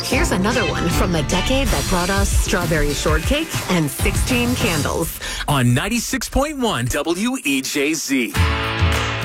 Here's another one from the decade that brought us strawberry shortcake and 16 candles. On 96.1 WEJZ.